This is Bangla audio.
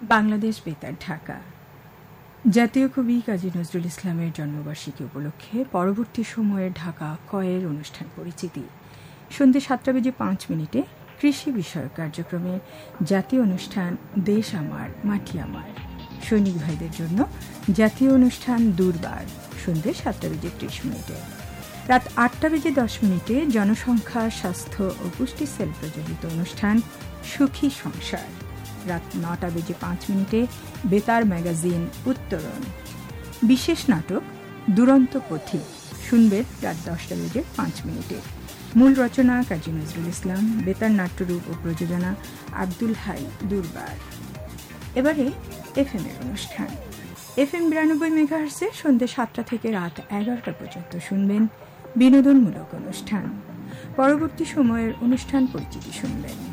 বাংলাদেশ বেতার ঢাকা। জাতীয় কবি কাজী নজরুল ইসলামের জন্মবার্ষিকী উপলক্ষে পরবর্তী সময়ে ঢাকা কয়ের অনুষ্ঠান পরিচিতি। সন্ধ্যে 7:05 কৃষি বিষয়ক কার্যক্রমে জাতীয় অনুষ্ঠান দেশ আমার মাটি আমার। সৈনিক ভাইদের জন্য জাতীয় অনুষ্ঠান দুর্বার সন্ধ্যে 7:30। রাত 8:10 জনসংখ্যা স্বাস্থ্য ও পুষ্টি সেল প্রযোজিত অনুষ্ঠান সুখী সংসার। রাত 9:05 বেতার ম্যাগাজিন উত্তরণ। বিশেষ নাটক দুরন্ত পথিক শুনবেন রাত 10:05। মূল রচনা কাজী নজরুল ইসলাম, বেতার নাট্যরূপ ও প্রযোজনা আব্দুল হাই দুর্বার। এবারে এফএম এর অনুষ্ঠান। FM 92 মেগাহার্টজে সন্ধ্যে 7টা থেকে রাত 11টা পর্যন্ত শুনবেন বিনোদনমূলক অনুষ্ঠান। পরবর্তী সময়ের অনুষ্ঠান পরিচিতি শুনবেন।